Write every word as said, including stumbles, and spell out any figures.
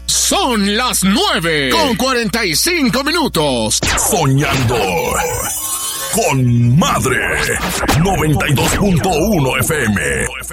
Son las nueve con cuarenta y cinco minutos. Soñando con Madre. noventa y dos punto uno F M.